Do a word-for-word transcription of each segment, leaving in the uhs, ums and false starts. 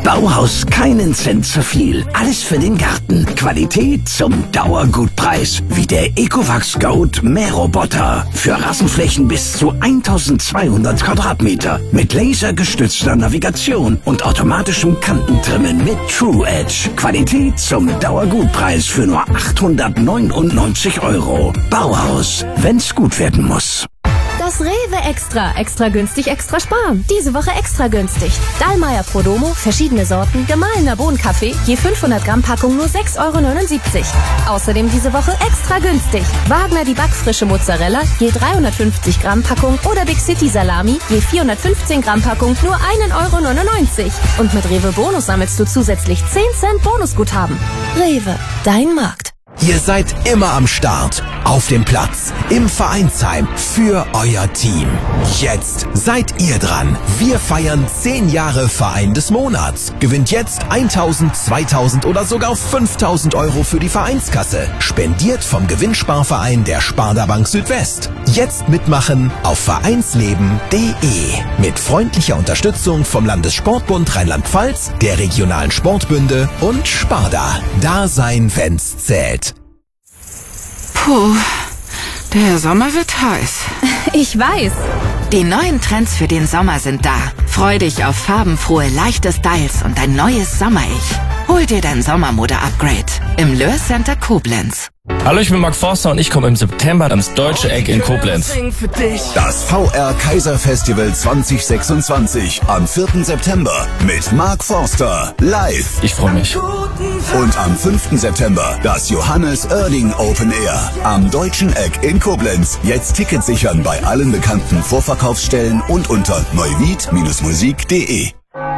Bauhaus keinen Cent zu viel. Alles für den Garten. Qualität zum Dauergutpreis. Wie der Ecovacs Goat Mähroboter. Für Rasenflächen bis zu eintausendzweihundert Quadratmeter. Mit lasergestützter Navigation und automatischem Kantentrimmen mit True Edge. Qualität zum Dauergutpreis für nur achthundertneunundneunzig Euro. Bauhaus, wenn's gut werden muss. Das Rewe Extra. Extra günstig, extra sparen. Diese Woche extra günstig. Dallmayr Prodomo, verschiedene Sorten, gemahlener Bohnenkaffee, je fünfhundert Gramm Packung nur sechs Euro neunundsiebzig. Außerdem diese Woche extra günstig. Wagner die backfrische Mozzarella, je dreihundertfünfzig Gramm Packung oder Big City Salami, je vierhundertfünfzehn Gramm Packung nur ein Euro neunundneunzig. Und mit Rewe Bonus sammelst du zusätzlich zehn Cent Bonusguthaben. Rewe, dein Markt. Ihr seid immer am Start, auf dem Platz, im Vereinsheim, für euer Team. Jetzt seid ihr dran. Wir feiern zehn Jahre Verein des Monats. Gewinnt jetzt tausend, zweitausend oder sogar fünftausend Euro für die Vereinskasse. Spendiert vom Gewinnsparverein der Sparda Bank Südwest. Jetzt mitmachen auf vereinsleben punkt de. Mit freundlicher Unterstützung vom Landessportbund Rheinland-Pfalz, der regionalen Sportbünde und Sparda. Da sein, wenn's zählt. Puh, der Sommer wird heiß. Ich weiß. Die neuen Trends für den Sommer sind da. Freu dich auf farbenfrohe, leichte Styles und ein neues Sommer-Ich. Hol dir dein Sommermode-Upgrade im Löhr Center Koblenz. Hallo, ich bin Mark Forster und ich komme im September ans Deutsche Eck in Koblenz. Das V R Kaiser Festival zwanzig sechsundzwanzig am vierten September mit Mark Forster live. Ich freue mich. Und am fünften September das Johannes Oerding Open Air am Deutschen Eck in Koblenz. Jetzt Tickets sichern bei allen bekannten Vorverkaufsstellen und unter neuwied Musik punkt de.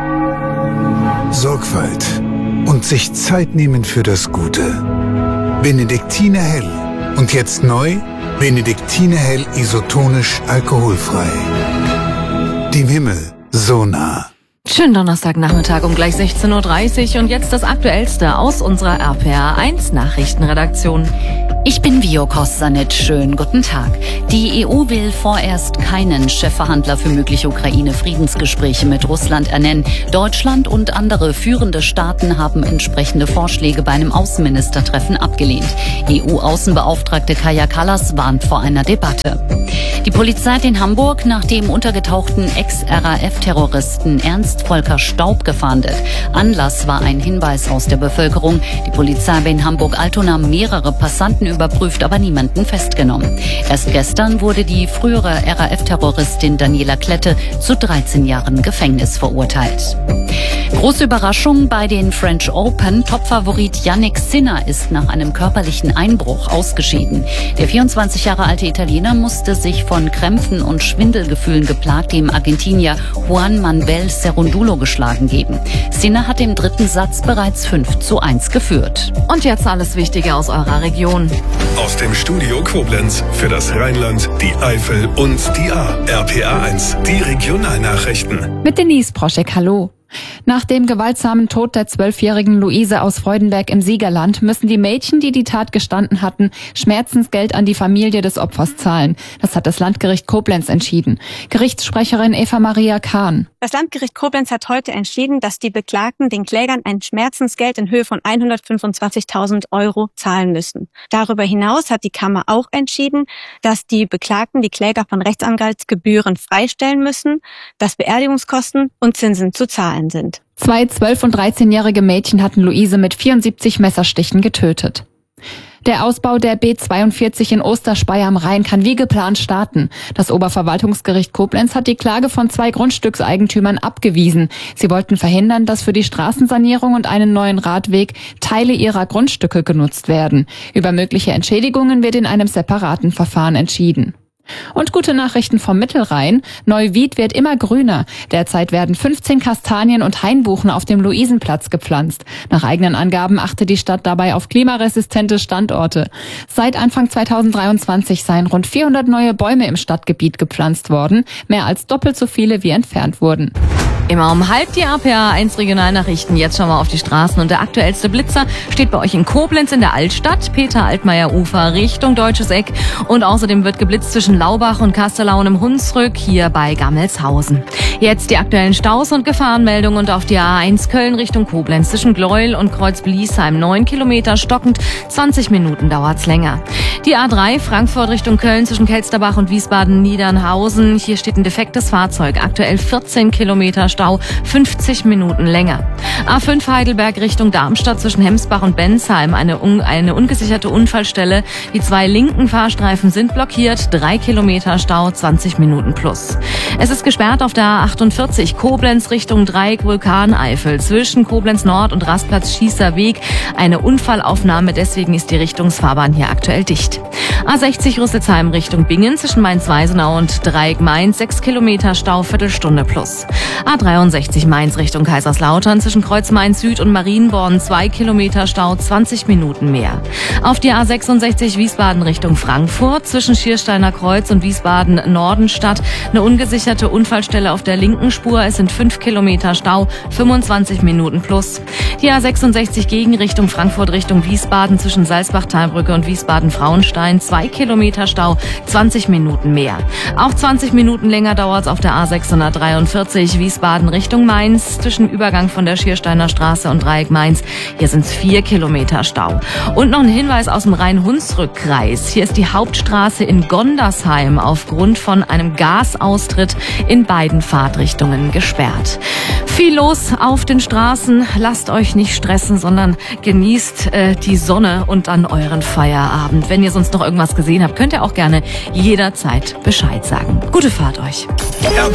Sorgfalt und sich Zeit nehmen für das Gute. Benediktiner Hell. Und jetzt neu, Benediktiner Hell isotonisch alkoholfrei. Dem Himmel so nah. Schönen Donnerstagnachmittag um gleich sechzehn Uhr dreißig und jetzt das Aktuellste aus unserer R P R eins Nachrichtenredaktion. Ich bin Vio Kostanic. Schönen guten Tag. Die E U will vorerst keinen Chefverhandler für mögliche Ukraine-Friedensgespräche mit Russland ernennen. Deutschland und andere führende Staaten haben entsprechende Vorschläge bei einem Außenministertreffen abgelehnt. E U-Außenbeauftragte Kaja Kallas warnt vor einer Debatte. Die Polizei hat in Hamburg nach dem untergetauchten Ex-R A F-Terroristen Ernst Volker Staub gefahndet. Anlass war ein Hinweis aus der Bevölkerung. Die Polizei habe in Hamburg-Altona mehrere Passanten überprüft, aber niemanden festgenommen. Erst gestern wurde die frühere R A F-Terroristin Daniela Klette zu dreizehn Jahren Gefängnis verurteilt. Große Überraschung bei den French Open. Topfavorit Jannik Sinner ist nach einem körperlichen Einbruch ausgeschieden. Der vierundzwanzig Jahre alte Italiener musste sich von Krämpfen und Schwindelgefühlen geplagt dem Argentinier Juan Manuel Cerúndolo geschlagen geben. Sinner hat im dritten Satz bereits fünf zu eins geführt. Und jetzt alles Wichtige aus eurer Region. Aus dem Studio Koblenz für das Rheinland, die Eifel und die A. R P R eins, die Regionalnachrichten. Mit Denise Proschek, hallo. Nach dem gewaltsamen Tod der zwölfjährigen Luise aus Freudenberg im Siegerland müssen die Mädchen, die die Tat gestanden hatten, Schmerzensgeld an die Familie des Opfers zahlen. Das hat das Landgericht Koblenz entschieden. Gerichtssprecherin Eva Maria Kahn. Das Landgericht Koblenz hat heute entschieden, dass die Beklagten den Klägern ein Schmerzensgeld in Höhe von hundertfünfundzwanzigtausend Euro zahlen müssen. Darüber hinaus hat die Kammer auch entschieden, dass die Beklagten die Kläger von Rechtsanwaltsgebühren freistellen müssen, dass Beerdigungskosten und Zinsen zu zahlen sind. Zwei zwölf- und dreizehnjährige Mädchen hatten Luise mit vierundsiebzig Messerstichen getötet. Der Ausbau der B zweiundvierzig in Osterspey am Rhein kann wie geplant starten. Das Oberverwaltungsgericht Koblenz hat die Klage von zwei Grundstückseigentümern abgewiesen. Sie wollten verhindern, dass für die Straßensanierung und einen neuen Radweg Teile ihrer Grundstücke genutzt werden. Über mögliche Entschädigungen wird in einem separaten Verfahren entschieden. Und gute Nachrichten vom Mittelrhein. Neuwied wird immer grüner. Derzeit werden fünfzehn Kastanien und Hainbuchen auf dem Luisenplatz gepflanzt. Nach eigenen Angaben achtet die Stadt dabei auf klimaresistente Standorte. Seit Anfang zweitausenddreiundzwanzig seien rund vierhundert neue Bäume im Stadtgebiet gepflanzt worden. Mehr als doppelt so viele wie entfernt wurden. Immer um halb die R P A eins Regionalnachrichten. Jetzt schauen wir auf die Straßen. Und der aktuellste Blitzer steht bei euch in Koblenz in der Altstadt, Peter-Altmaier-Ufer Richtung Deutsches Eck. Und außerdem wird geblitzt zwischen Laubach und Kastelau und im Hunsrück hier bei Gammelshausen. Jetzt die aktuellen Staus und Gefahrenmeldungen und auf die A eins Köln Richtung Koblenz zwischen Gleuel und Kreuz-Bliesheim. neun Kilometer stockend, zwanzig Minuten dauert's länger. Die A drei Frankfurt Richtung Köln zwischen Kelsterbach und Wiesbaden-Niedernhausen. Hier steht ein defektes Fahrzeug. Aktuell vierzehn Kilometer Stau, fünfzig Minuten länger. A fünf Heidelberg Richtung Darmstadt zwischen Hemsbach und Bensheim. Eine, un eine ungesicherte Unfallstelle. Die zwei linken Fahrstreifen sind blockiert. drei Kilometer Stau, zwanzig Minuten plus. Es ist gesperrt auf der A achtundvierzig Koblenz Richtung Dreieck Vulkaneifel. Zwischen Koblenz Nord und Rastplatz Schießer Weg. Eine Unfallaufnahme, deswegen ist die Richtungsfahrbahn hier aktuell dicht. A sechzig Rüsselsheim Richtung Bingen zwischen Mainz-Weisenau und Dreieck Mainz. sechs Kilometer Stau, Viertelstunde plus. A dreiundsechzig Mainz Richtung Kaiserslautern zwischen Kreuz Mainz Süd und Marienborn. zwei Kilometer Stau, zwanzig Minuten mehr. Auf die A sechsundsechzig Wiesbaden Richtung Frankfurt zwischen Schiersteiner Kreuz und Wiesbaden Nordenstadt. Eine ungesicherte Unfallstelle auf der linken Spur. Es sind fünf Kilometer Stau, fünfundzwanzig Minuten plus. Die A sechsundsechzig Gegenrichtung Frankfurt Richtung Wiesbaden zwischen Salzbach-Talbrücke und Wiesbaden-Frauenstein. zwei Kilometer Stau, zwanzig Minuten mehr. Auch zwanzig Minuten länger dauert es auf der A sechshundertdreiundvierzig Wiesbaden Richtung Mainz zwischen Übergang von der Schiersteiner Straße und Dreieck Mainz. Hier sind es vier Kilometer Stau. Und noch ein Hinweis aus dem Rhein-Hunsrück-Kreis. Hier ist die Hauptstraße in Gondersheim aufgrund von einem Gasaustritt in beiden Fahrtrichtungen gesperrt. Viel los auf den Straßen. Lasst euch nicht stressen, sondern genießt äh, die Sonne und dann euren Feierabend. Wenn ihr sonst noch irgendwas gesehen habt, könnt ihr auch gerne jederzeit Bescheid sagen. Gute Fahrt euch. R